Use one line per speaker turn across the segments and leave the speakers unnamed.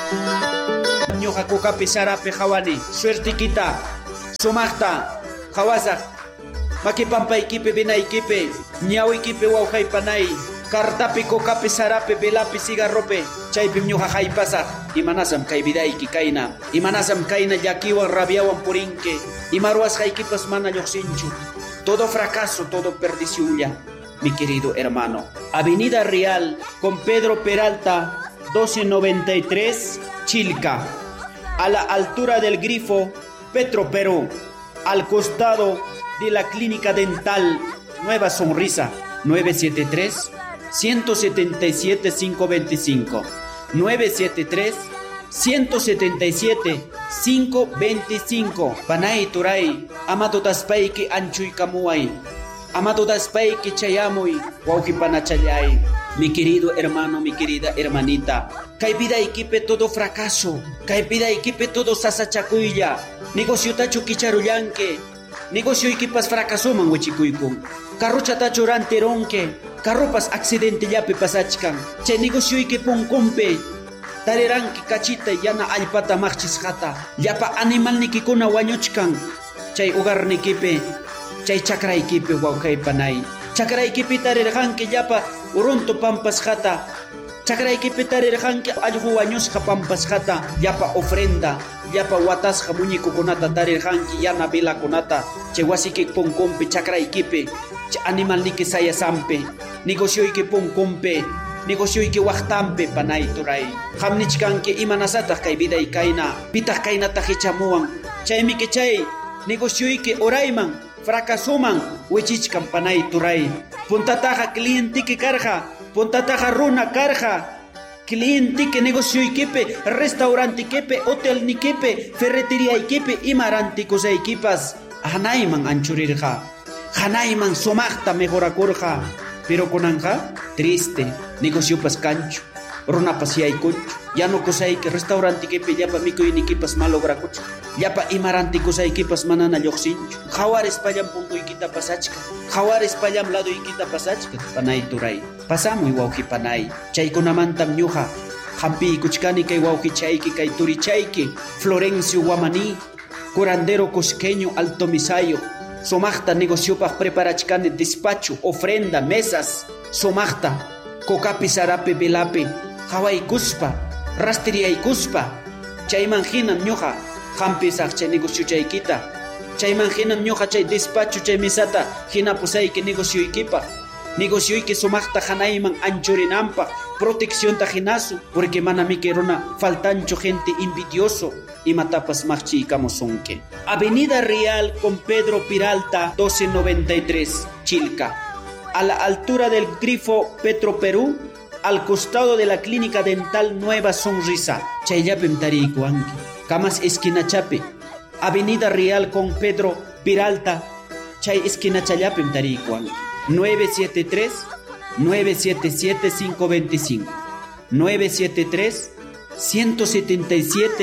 Ñuqa kukapi sarapi hawani suertikita sumaqta hawasaq makipampaykipi binaykipi ñawiykipi wawqaypanay kartapi kukapi sarapi velapi cigarropi chaypim ñuqa haypasaq imanasam kay vidayki kayna imanasam kayna llakiwan rabiawan purinki imarwasqaykipas mana lluqsinchu todo fracaso todo perdición ya mi querido hermano. Avenida Real con Pedro Peralta 1293 Chilca, a la altura del grifo Petro Perú, al costado de la clínica dental Nueva Sonrisa. 973 177 525 973 177 525 Panay Turay Amado Taspayki Anchuy Kamuay Amado Taspayki Chayamuy Waukipanachayay. Mi querido hermano, mi querida hermanita, kay vidaykipi todo fracaso, kay vidaykipi todo sasachakuya, negocio tacho kicharullanke, negocio ikipas fracasoman huichikuykun, carruchatacho ranteronke, carropas accidente yapi pasachkan, chay negocio ikipun kumpe, tariranki kachita yana allpata maqchisqata, llapa animal nikikuna wañuchkan, chay hogar nikipi, chay chakraykipi wawqaypanay, chakraykipi tarirqanki llapa urunto pampasqata, chakraykipi tarirqanki allqu wañusqa pampasqata, llapa ofrenda, llapa watasqa muñecukunata tarirqanki yana velakunata, chay wasiki punkumpi chakraykipi, chay animalniki sayasampi, negocioyki punkumpi, negocioyki waqtampi panay turay. Hamnichkanki imanasataq kay viday kayna, pitaq kaynata hichamuwan, chaymi chay negocioyki orayman, fracasoman wichichkan panay turay. Puntataqa clientiki karqa, puntataqa runa karqa, clientiki negocioykipi, restaurantikipi, hotelnikipi, ferreteriaykipi, imarantikusaykipas hanayman anchurirqa, hanayman sumaqta mejorakurqa, pero kunanqa triste, negociopas kanchu, runapas yaykunchu, yanukusayki restaurantikipi llapa mikuynikipas malograkuchu, llapa imarantikusaykipas manana lluqsinchu, qawaris pallam punkuykita pasachka, qawaris pallam ladoykita pasachka, panay turay. Pasamuy wawqi panay, chaykunamantam ñuqa hampiykuchkani kay wawqichayki kay turichayki, Florencio Guamaní, curandero cusqueño Alto Misayo, sumaqta negociopaq preparachkani despacho, ofrenda, mesas, sumaqta kokapi sarapi velapi, hawaykuspa, rastiriaykuspa, chayman hinam ñuqa hampisaq chay negocio chaykita, chayman hinam ñuqa chay despacho chay mesata hinapusayki negocioykipaq, negocioyki sumaqta hanayman anchurinanpaq, proteccionta hinasu, porque manamiki runa faltancho gente envidioso, imatapas maqchiykamusunki. Avenida Real con Pedro Peralta 1293 Chilca, a la altura del grifo Petro Perú, al costado de la clínica dental Nueva Sonrisa. Chayllapim tariykuwanki. Kamas esquinachapi, Avenida Real con Pedro Peralta, chay esquinachallapim tariykuwanki. 973 977 525 973 177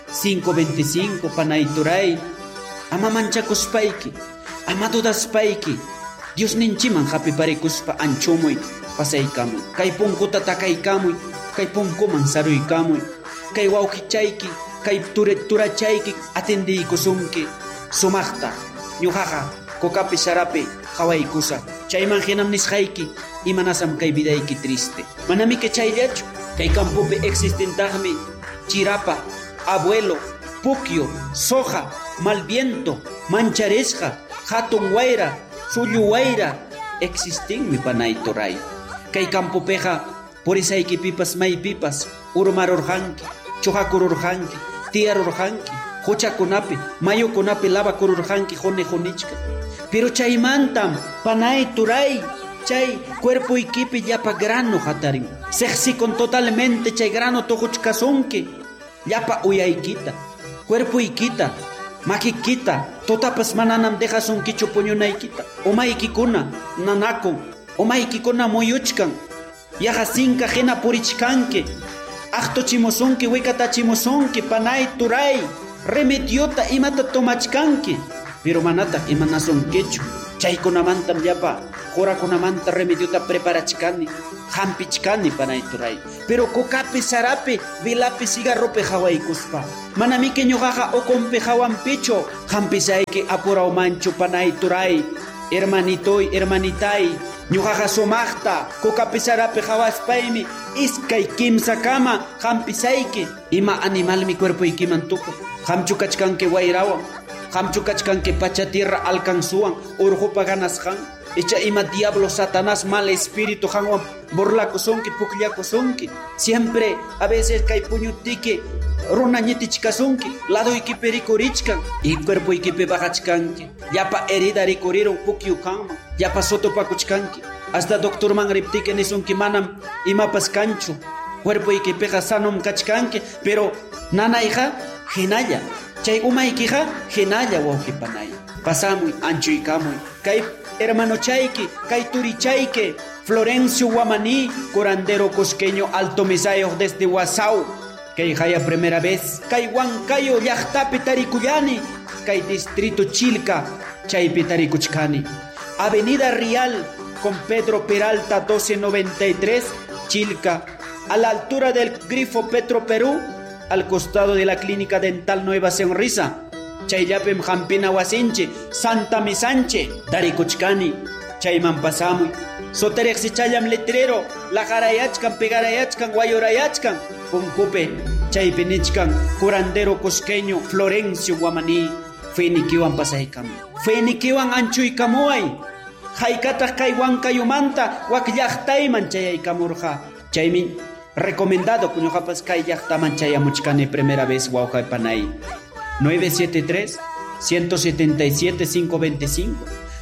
525 panay turay. Ama manchakuspayki, ama dudaspayki, Dios ninchiman hapiparekuspa anchumuy pasaykamuy, kay punkuta takaykamuy, kay punkuman saruykamuy, kay wawqichayki, kay turachayki atendiykusunki, sumaqta ñuqaqa kokapi sarapi hawaykusa, chayman hinam nisqayki imanasam kay vidayki triste. Manamiki chayllachu, kay campupi existentaqmi chirapa, abuelo, puquio, soja, malviento, mancharesqa, hatun wayra, sullu wayra, existinmi panay turay. Kay campupeqa purisaykipipas maypipas urmarurqanki, chuqakururqanki, tiyarurqanki, huchakunapi, mayukunapi lavakururqanki jonichka. Pero chaymantam panay turay, chay cuerpuykipi llapa grano hatarin, sexikon totalmente chay grano tojuchkasunki, llapa uyaykita, cuerpuykita, makikita, totapas mananam dejasunkichu puñunaykita, umaykikuna nanakun, umaykikuna muyuchkan, yajasinka hina purichkanki, aktochimusunki, wikatachimusunki, panay turay, remediota imata tomachkanki, pero manata imanasunkichu, chaykunamantam llapa jurakunamanta remediota preparachkani hampichkani panayturay pero kokapi sarapi vilapi cigarropi hawaykuspa manamiki ñuqaqa ukunpi hawanpichu hampisayki apuraymanchu panayturay hermanitoy hermanitay ñuqaqa sumaqta kokapi sarapi hawaspaymi iskay kimsa kama hampisayki ima animalmi cuerpuykiman tukun hamchu kachkanki wayrawan hamchu kachkanki pacha tierra alcanzuan urjupa ganasqan echa ima diablo satanás mal espíritu hanwan burlakusunki pukllakusunki siempre a veces kay puñutiki runa ñitichkasunki laduykipi rikurichkan y cuerpuykipi bajachkanki llapa herida rikuriron pukyukanman llapa sotopakuchkanki hasta doctorman riptiki nisunki manam imapas kanchu cuerpuykipiqa sanom kachkanki pero nanayqa hinalla chay umaykiqa hinalla wawqipanay pasamuy anchuykamuy kay hermano chayki kay turichayki Florencio Guamaní curandero cusqueño Alto Misayo desde Guasau kay haya primera vez kay Huancayo llaqtapi tarikuyani kay distrito Chilca chaypi tarikuchkani Avenida Rial con Pedro Peralta 1293 Chilca a la altura del grifo Petro Perú al costado de la clínica dental Nueva Sonrisa chayllapim hampina wasinchi Santa Misanche tarikuchkani chayman pasamuy soterexi chayam letrero lajarayachkan pegarayachkan guayorayachkan punkupe chaypi nichkan curandero cusqueño Florencio Guamaní fenikiwan pasaykam fenikiwan anchuykamuay haykataq kay Huancayumanta wak llaqtayman chayaykamurqa chaymi recomendado kuñuqapas kay llaqtaman chayamuchkani primera vez wawqaypanay 973-177-525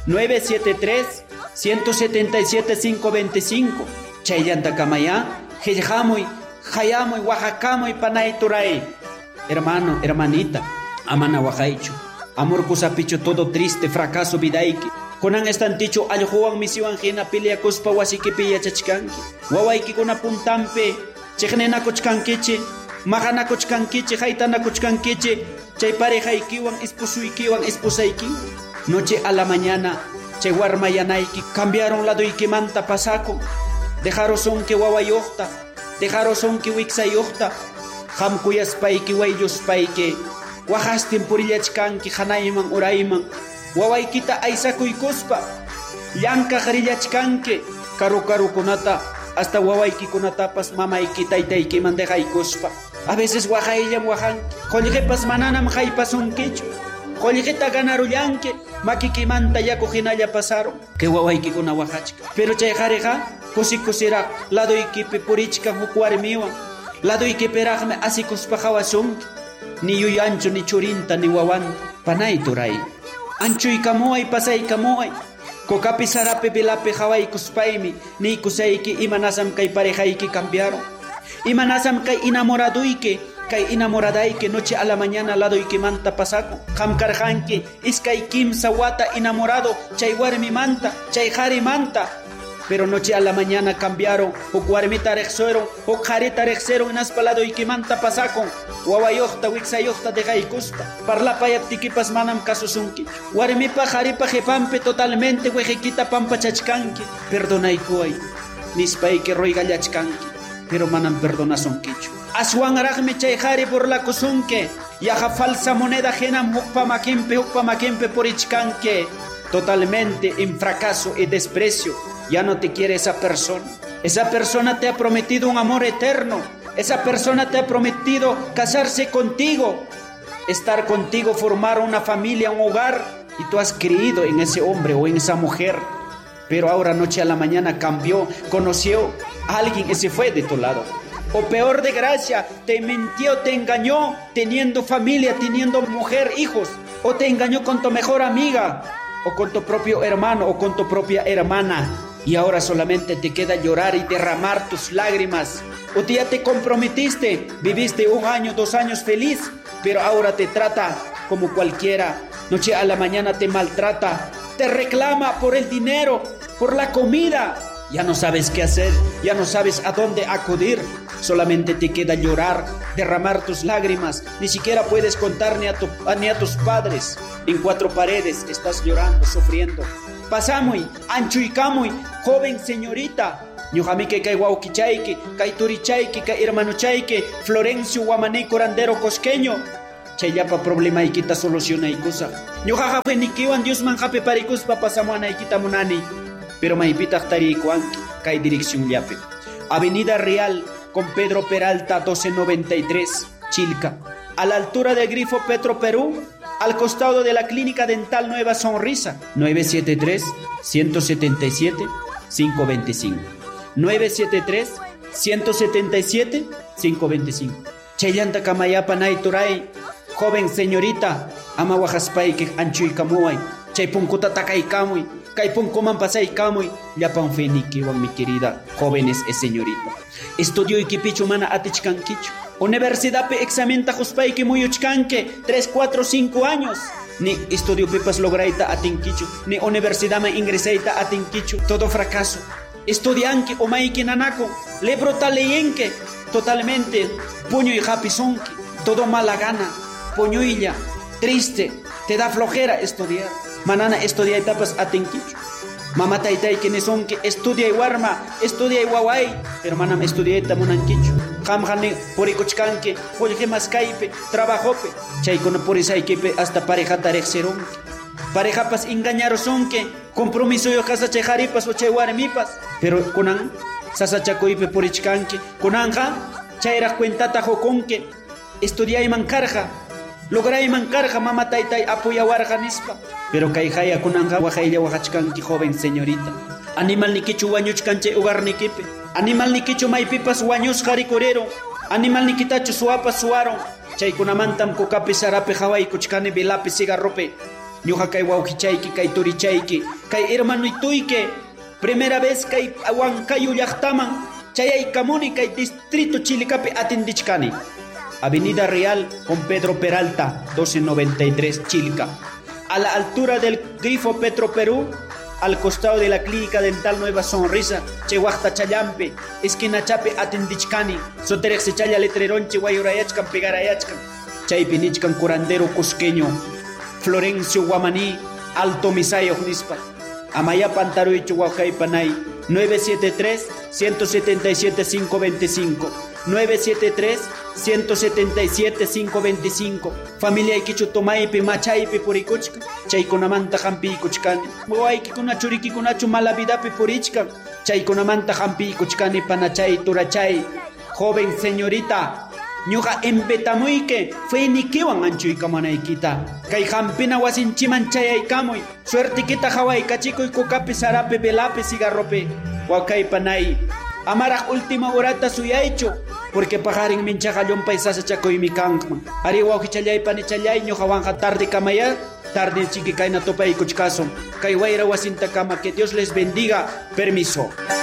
973-177-525 chayllanta kamaya qillqamuy hayamuy waqakamuy panayturay hermano hermanita amana waqaychu amor kusapichu todo triste fracaso vidayki kunan estantichu allquwan misiwan hina piliakuspa wasikipi yachachkanki wawaykikuna puntampi chiqninakuchkankichi maqanakuchkankichi haytanakuchkankichi chay parejaykiwan esposuykiwan esposaykiwan noche a la mañana chay warmayanayki cambiaron laduykimanta pasako dejarosonki wawayuqta dejarosonki wiksayuqta hamkuyaspayki waylluspayki waqastin purillachkanki hanayman urayman wawaykita aysakuykuspa llankaq rillachkanki karukunata hasta wawaykikunatapas mamayki taytaykiman dejaykuspa a veces waqayllam waqanki qollqipas mananam haypasunkichu qollqita ganarullanki makikimanta yaku hinalla pasaron que wawaykikuna waqachka pero chay qariqa kusikusiraq laduykipi purichkan huk warmiwan laduykipiraqmi asikuspa hawasunki ni yuyanchu ni churinta ni wawanta panay turay anchuykamuay pasaykamuay kokapi sarapi vilapi hawaykuspaymi niykusayki imanasam kay parejayki cambiaron imanasam kay inamoraduyki kay inamoradayki noche a la mañana laduykimanta pasako hamkarqanki iskay kimsa wata enamorado chay warmimanta chay qarimanta pero noche a la mañana cambiaron huk warmita riqsuron huk qarita riqsiron hinaspa laduykimanta pasakon wawayuqta wiksayuqta dejaykuspa parlapayaptikipas manam kasusunki warmipa qaripa qhipanpi totalmente wiqiykita pampachachkanki perdonaykuway nispayki roygallachkanki pero manam perdonasunkichu aswanraqmi chay qari burlakusunki yaqa falsa moneda hinam hukpa makinpi purichkanki totalmente en fracaso y desprecio. Ya no te quiere esa persona. Esa persona te ha prometido un amor eterno. Esa persona te ha prometido casarse contigo, estar contigo, formar una familia, un hogar. Y tú has creído en ese hombre o en esa mujer. Pero ahora noche a la mañana cambió, conoció a alguien y se fue de tu lado. O peor de gracia, te mintió, te engañó, teniendo familia, teniendo mujer, hijos. O te engañó con tu mejor amiga, o con tu propio hermano, o con tu propia hermana. Y ahora solamente te queda llorar y derramar tus lágrimas. O ya te comprometiste, viviste 1 año, 2 años feliz, pero ahora te trata como cualquiera. Noche a la mañana te maltrata, te reclama por el dinero, por la comida. Ya no sabes qué hacer, ya no sabes a dónde acudir. Solamente te queda llorar, derramar tus lágrimas. Ni siquiera puedes contar ni a tus padres. En 4 paredes estás llorando, sufriendo. pasamuy, anchuykamuy, joven señorita. Ñuqamike kay wawqichayki, kay turichayki, kay hermanochayki, Florencio Guamaní Corandero Cosqueño. Chayllapa problemaykita solucionaykusa. Ñuqaqa fenikiwan Diosman qhapiparikuspa pasamuanaykita munani. Pero maypitaq tariykuanki kay direccionllapi. Avenida Real con Pedro Peralta 1293, Chilca. A la altura del Grifo Petro Perú, al costado de la Clínica Dental Nueva Sonrisa. 973-177-525. 973-177-525. Chayllanta kamayapa naituray, joven señorita, ama wajaspayki anchuykamuway. Chay punkuta takaykamuy, kay punkuman pasaykamuy. Llapan fenikiwan, mi querida jóvenes y señorita. Estudio ikipichu mana atichkankichu. Universidad pe examen tajuspayki muyuchkanke 3, 4, 5 años. Ni estudio pipas lograita atinkichu, ni universidad me ingresaita atinkichu. Todo fracaso. Estudianki o maiki nanako, lebro taleyenke, totalmente puño y japizonki. Todo mala gana, puñuilla, triste, te da flojera estudiar. Manana estudia etapas atinkichu. Mamá taytay quienes son que estudia y warma, estudia y waway, hermana me estudia tamunankichu. Hamjane por icochcanque, oye más caipe, trabajope, chaykona por isaikipe hasta pareja tarexeron. Pareja pas engañaron son que compromiso yo casa chejaripas o chewarmipas, pero conan sasachacoipe por ichcanque, conanja, chayra cuentata joconque, estudia y mancarja. Logray mancarja mama taytay apoya warganispa. Pero kaijaya kunanja wajaya wajachkanki joven señorita. Animal nikichu wañuchkanche ugar nikipe. Animal nikichu maypipas wañus jaricorero. Animal nikitachu suapa suaro. Chay kunamantam kokapi sarape hawai kuchkane bilapi cigarrope. Ñuja kay waujichayki kay turichayki. Kay hermano ituyke. Primera vez kay awankayu llaqtaman. Chayay kamuni kay distrito Chilicapi atindichkani. Avenida Real con Pedro Peralta, 1293, Chilca. A la altura del Grifo Petro Perú, al costado de la Clínica Dental Nueva Sonrisa, Chehuachta Chayampe, esquina Chape Atendichkani, Soterexe Chaya Letreron, Chihuayurayachkan, Pegarayachkan, Chaypinichkan Curandero Cusqueño, Florencio Guamaní, Alto Misayo Nispa, Amaya Pantaruy Chihuahua Panay, 973-177-525. 973-177-525. Familia ikichu tomaipi machaipi puricuchka. Chaykunamanta hampi kuchkani. Waiki kuna churiki kunachu malavidapi purichka. Chaykunamanta hampi kuchkani panachay turachay. Joven señorita, ñuqa empetamuike fenikiwan anchuykamanaykita. Kay hampina wasinchiman chayaykamuy. Suertikita haway kachikuy kukapi sarape velape cigarrope. Wakay panay. Amaraq última horata suyaychu. Porque pajarin minchaqa llumpay sasachakoymi kanman. Ari wawqichallaypani challay ñuqawanqa tarde kamaya, tarde chiqui kayna topay kuchkason. Kay wayra wasinta kama, que Dios les bendiga. Permiso.